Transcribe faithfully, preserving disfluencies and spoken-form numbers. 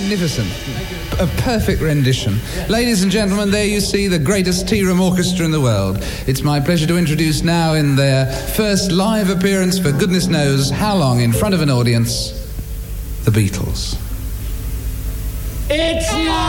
magnificent. A perfect rendition. Ladies and gentlemen, there you see the greatest tea room orchestra in the world. It's my pleasure to introduce now in their first live appearance for goodness knows how long in front of an audience, the Beatles. It's